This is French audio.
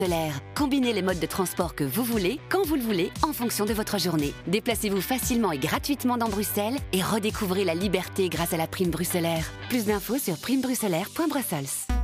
Bruxellaire. Combinez les modes de transport que vous voulez, quand vous le voulez, en fonction de votre journée. Déplacez-vous facilement et gratuitement dans Bruxelles et redécouvrez la liberté grâce à la prime Bruxellaire. Plus d'infos sur primebruxellaire.brussels.